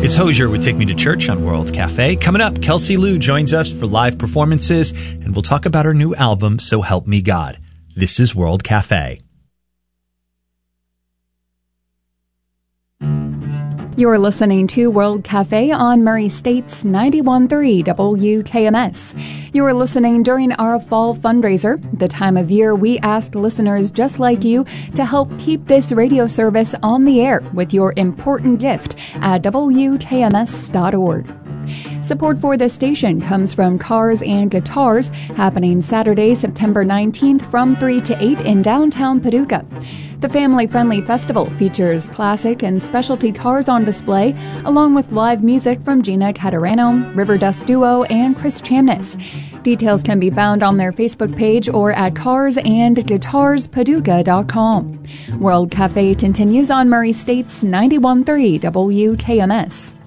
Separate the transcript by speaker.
Speaker 1: It's Hosier with Take Me to Church on World Cafe. Coming up, Kelsey Lou joins us for live performances, and we'll talk about her new album, So Help Me God. This is World Cafe.
Speaker 2: You're listening to World Cafe on Murray State's 91.3 WKMS. You are listening during our fall fundraiser, the time of year we ask listeners just like you to help keep this radio service on the air with your important gift at WKMS.org. Support for this station comes from Cars and Guitars, happening Saturday, September 19th from 3 to 8 in downtown Paducah. The family-friendly festival features classic and specialty cars on display, along with live music from Gina Catarano, River Dust Duo, and Chris Chamness. Details can be found on their Facebook page or at carsandguitarspaducah.com. World Cafe continues on Murray State's 91.3 WKMS.